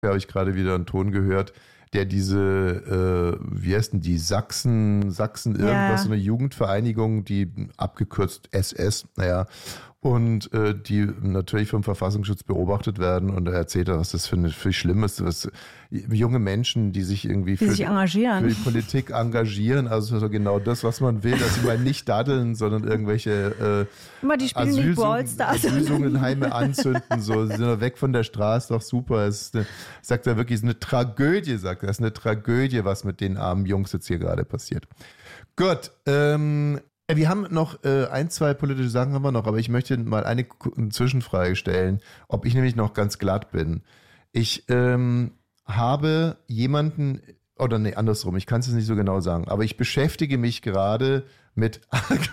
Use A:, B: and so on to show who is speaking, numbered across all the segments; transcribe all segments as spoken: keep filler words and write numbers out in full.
A: habe ich gerade wieder einen Ton gehört, der diese, äh, wie heißt denn die, Sachsen, Sachsen irgendwas,
B: Ja.
A: so eine Jugendvereinigung, die abgekürzt S S, naja, und äh, die natürlich vom Verfassungsschutz beobachtet werden und er erzählt, was das für, eine, für schlimm ist, was junge Menschen, die sich irgendwie
B: Die
A: für,
B: sich engagieren.
A: für die Politik engagieren, also so genau das, was man will, dass sie mal nicht daddeln, sondern irgendwelche äh,
B: Immer die spielen nicht Ballstars.
A: Asylsuchenheime anzünden, so, sie sind doch weg von der Straße, doch super, es ist eine, sagt er wirklich, es ist eine Tragödie, sagt er, es ist eine Tragödie, was mit den armen Jungs jetzt hier gerade passiert. Gut, ähm, wir haben noch äh, ein, zwei politische Sachen haben wir noch, aber ich möchte mal eine K- Zwischenfrage stellen, ob ich nämlich noch ganz glatt bin. Ich ähm, habe jemanden, oder nee, andersrum, ich kann es nicht so genau sagen, aber ich beschäftige mich gerade mit,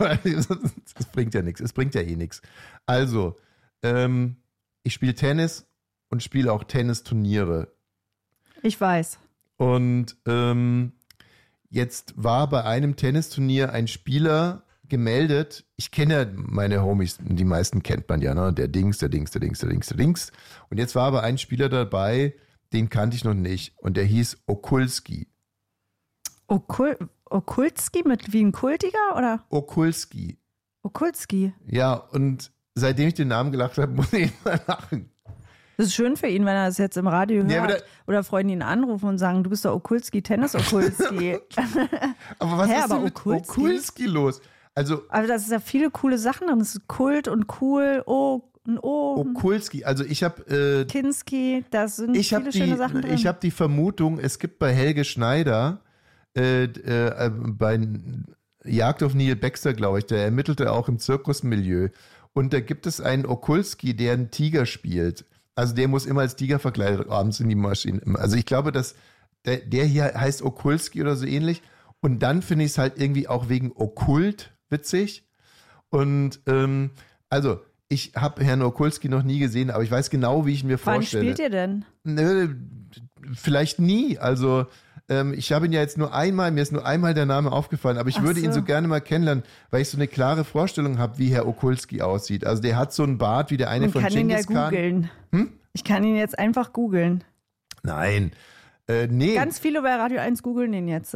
A: es bringt ja nichts, es bringt ja eh nichts. Also, ähm, ich spiele Tennis und spiele auch Tennisturniere.
B: Ich weiß.
A: Und ähm, jetzt war bei einem Tennisturnier ein Spieler gemeldet. Ich kenne ja meine Homies, die meisten kennt man ja, ne? Der Dings, der Dings, der Dings, der Dings, der Dings. Und jetzt war aber ein Spieler dabei, den kannte ich noch nicht. Und der hieß Okulski.
B: Okul Okulski mit wie ein Kultiger oder?
A: Okulski.
B: Okulski.
A: Ja, und seitdem ich den Namen gelacht habe, muss ich immer lachen.
B: Das ist schön für ihn, wenn er das jetzt im Radio hört.
A: Ja, aber da-
B: oder Freunde ihn anrufen und sagen, du bist der Okulski, Tennis-Okulski.
A: Aber was
B: Hä,
A: ist
B: aber
A: denn mit
B: Okulski?
A: Okulski los? Also
B: Aber da ist ja viele coole Sachen drin. Das ist Kult und cool. Oh, ein O.
A: Okulski, also ich habe äh,
B: Kinski, da sind
A: Ich habe
B: viele schöne
A: die,
B: Sachen drin.
A: ich hab die Vermutung, es gibt bei Helge Schneider, äh, äh, bei Jagd auf Neil Baxter, glaube ich, der ermittelte auch im Zirkusmilieu. Und da gibt es einen Okulski, der einen Tiger spielt. Also der muss immer als Tiger verkleidet abends in die Maschine. Also ich glaube, dass der, der hier heißt Okulski oder so ähnlich. Und dann finde ich es halt irgendwie auch wegen Okkult witzig. Und ähm, also ich habe Herrn Okulski noch nie gesehen, aber ich weiß genau, wie ich ihn mir
B: Wann
A: vorstelle.
B: spielt ihr denn?
A: Nö, vielleicht nie. Also ähm, ich habe ihn ja jetzt nur einmal, mir ist nur einmal der Name aufgefallen, aber ich
B: Ach
A: würde ihn
B: so.
A: so gerne mal kennenlernen, weil ich so eine klare Vorstellung habe, wie Herr Okulski aussieht. Also der hat so einen Bart wie der eine
B: Ich
A: von
B: kann ihn ja
A: Genghis Khan.
B: googeln.
A: Hm?
B: Ich kann ihn jetzt einfach googeln.
A: Nein. Äh, nee.
B: Ganz viele bei Radio eins googeln ihn jetzt.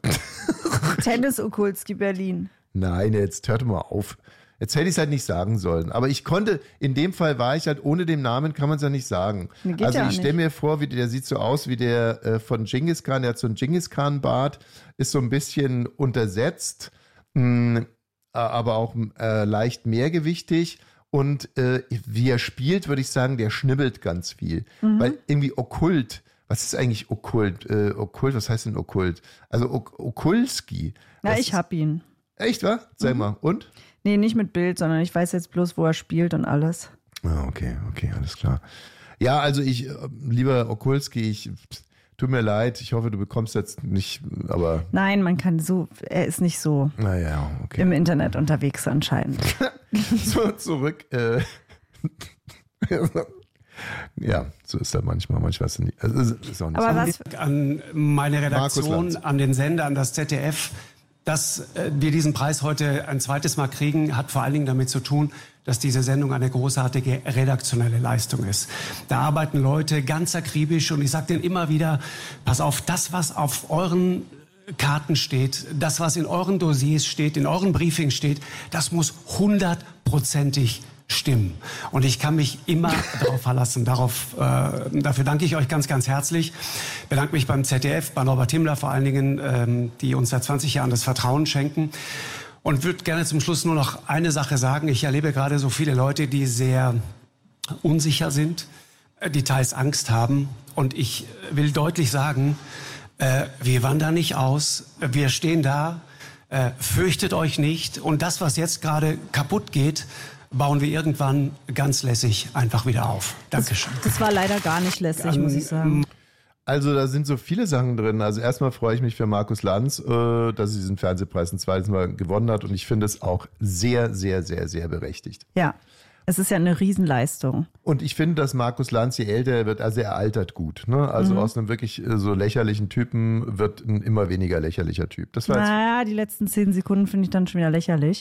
B: Tennis Okulski Berlin.
A: Nein, jetzt hört mal auf. Jetzt hätte ich es halt nicht sagen sollen. Aber ich konnte, in dem Fall war ich halt, ohne den Namen kann man es ja nicht sagen.
B: Nee, geht
A: Also
B: ja
A: ich
B: auch
A: stelle mir vor, wie der, der sieht so aus wie der äh, von Genghis Khan, der hat so einen Genghis Khan-Bart, ist so ein bisschen untersetzt, mh, aber auch äh, leicht mehrgewichtig. Und äh, wie er spielt, würde ich sagen, der schnibbelt ganz viel.
B: Mhm.
A: Weil irgendwie okkult, was ist eigentlich okkult? Äh, okkult, was heißt denn okkult? Also ok Okulski.
B: Na,
A: das
B: ich
A: ist-
B: hab ihn.
A: Echt, wa? Sag mal. Und?
B: Nee, nicht mit Bild, sondern ich weiß jetzt bloß, wo er spielt und alles.
A: Ah, okay, okay, alles klar. Ja, also ich, äh, lieber Okulski, ich, tut mir leid, ich hoffe, du bekommst jetzt nicht, aber
B: Nein, man kann so, er ist nicht so
A: naja, okay.
B: im Internet unterwegs anscheinend.
A: So, zurück. Äh, ja, so ist er manchmal, manchmal ist er nicht. Also, ist ist auch nicht
B: Aber
A: so.
B: was,
C: An meine
A: Markus
C: Redaktion,
A: Lanz.
C: an den Sender, an das Z D F. Dass äh, wir diesen Preis heute ein zweites Mal kriegen, hat vor allen Dingen damit zu tun, dass diese Sendung eine großartige redaktionelle Leistung ist. Da arbeiten Leute ganz akribisch und ich sage denen immer wieder, pass auf, das, was auf euren Karten steht, das, was in euren Dossiers steht, in euren Briefings steht, das muss hundertprozentig stimmen. Und ich kann mich immer darauf verlassen. Darauf, äh, dafür danke ich euch ganz, ganz herzlich. Bedanke mich beim Z D F, bei Norbert Himmler vor allen Dingen, ähm, die uns seit zwanzig Jahren das Vertrauen schenken. Und würde gerne zum Schluss nur noch eine Sache sagen. Ich erlebe gerade so viele Leute, die sehr unsicher sind, äh, die teils Angst haben. Und ich will deutlich sagen, äh, wir wandern nicht aus. Wir stehen da. Äh, fürchtet euch nicht. Und das, was jetzt gerade kaputt geht, bauen wir irgendwann ganz lässig einfach wieder auf. Dankeschön.
B: das war leider gar nicht lässig, muss ich sagen.
A: Also da sind so viele Sachen drin. Also erstmal freue ich mich für Markus Lanz, äh, dass er diesen Fernsehpreis ein zweites Mal gewonnen hat. Und ich finde es auch sehr, sehr, sehr, sehr berechtigt.
B: Ja, es ist ja eine Riesenleistung.
A: Und ich finde, dass Markus Lanz, je älter er wird, also er altert gut. Ne? Also
B: Mhm.
A: aus einem wirklich äh, so lächerlichen Typen wird ein immer weniger lächerlicher Typ. Das war jetzt,
B: Naja, die letzten zehn Sekunden finde ich dann schon wieder lächerlich.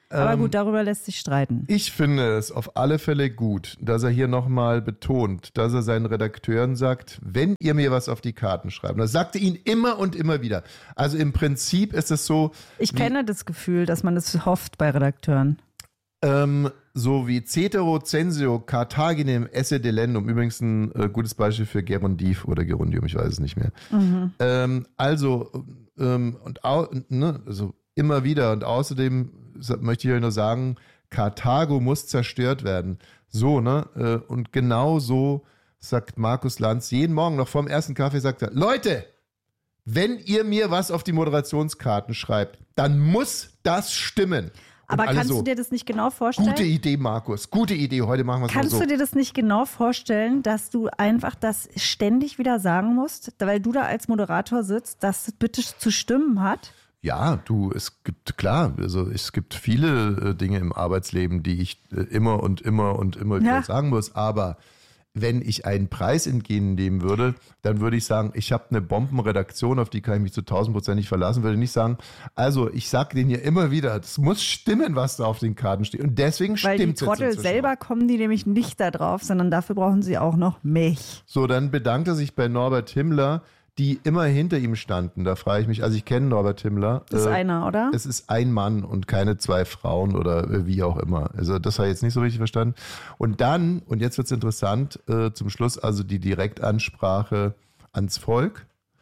B: Aber gut, darüber lässt sich streiten.
A: Ich finde es auf alle Fälle gut, dass er hier nochmal betont, dass er seinen Redakteuren sagt, wenn ihr mir was auf die Karten schreibt. Das sagte ihn immer und immer wieder. Also im Prinzip ist es so...
B: Ich kenne das Gefühl, dass man das hofft bei Redakteuren.
A: Ähm, so wie Cetero censeo Carthaginem esse delendum, übrigens ein äh, gutes Beispiel für Gerundiv oder Gerundium, ich weiß es nicht mehr. Mhm. Ähm, also, ähm, und au, ne, also immer wieder und außerdem möchte ich euch nur sagen, Karthago muss zerstört werden. So, ne? Äh, und genau so sagt Markus Lanz jeden Morgen noch vorm ersten Kaffee, sagt er, Leute, wenn ihr mir was auf die Moderationskarten schreibt, dann muss das stimmen.
B: Aber kannst so, du dir das nicht genau vorstellen?
A: Gute Idee, Markus. Gute Idee. Heute machen wir es mal so.
B: Kannst du dir das nicht genau vorstellen, dass du einfach das ständig wieder sagen musst, weil du da als Moderator sitzt, dass das bitte zu stimmen hat?
A: Ja, du, es gibt, klar, also es gibt viele äh, Dinge im Arbeitsleben, die ich äh, immer und immer und immer wieder
B: ja.
A: sagen muss, aber wenn ich einen Preis entgegennehmen würde, dann würde ich sagen, ich habe eine Bombenredaktion, auf die kann ich mich zu tausend Prozent nicht verlassen, würde nicht sagen, also ich sage denen ja immer wieder, das muss stimmen, was da auf den Karten steht und deswegen
B: Weil
A: stimmt es.
B: Weil die Trottel selber kommen die nämlich nicht da drauf, sondern dafür brauchen sie auch noch mich.
A: So, dann bedankt er sich bei Norbert Himmler, die immer hinter ihm standen. Da frage ich mich, also ich kenne Norbert Himmler.
B: Das ist
A: äh,
B: einer, oder?
A: Es ist ein Mann und keine zwei Frauen oder äh, wie auch immer. Also das habe ich jetzt nicht so richtig verstanden. Und dann, und jetzt wird es interessant, äh, zum Schluss also die Direktansprache ans Volk.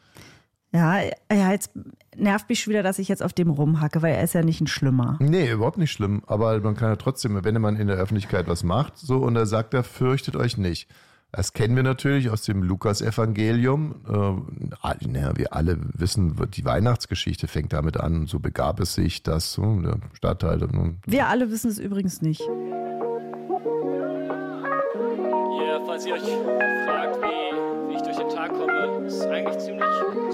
B: Ja, ja, jetzt nervt mich schon wieder, dass ich jetzt auf dem rumhacke, weil er ist ja nicht ein Schlimmer.
A: Nee, überhaupt nicht schlimm. Aber man kann ja trotzdem, wenn man in der Öffentlichkeit was macht, so und er sagt, er fürchtet euch nicht. Das kennen wir natürlich aus dem Lukas-Evangelium. Äh, naja, wir alle wissen, die Weihnachtsgeschichte fängt damit an. So begab es sich, dass so, der Stadtteil...
B: Wir alle wissen es übrigens nicht.
D: Ja, falls ihr euch fragt, wie, wie ich durch den Tag komme, ist eigentlich ziemlich